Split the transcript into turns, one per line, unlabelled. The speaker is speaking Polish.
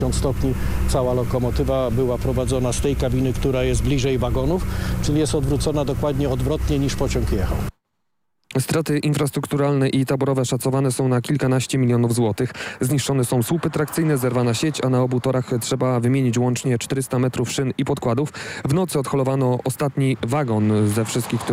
stopni cała lokomotywa była prowadzona z tej kabiny, która jest bliżej wagonów, czyli jest odwrócona dokładnie odwrotnie niż pociąg jechał.
Straty infrastrukturalne i taborowe szacowane są na kilkanaście milionów złotych. Zniszczone są słupy trakcyjne, zerwana sieć, a na obu torach trzeba wymienić łącznie 400 metrów szyn i podkładów. W nocy odholowano ostatni wagon ze wszystkich, które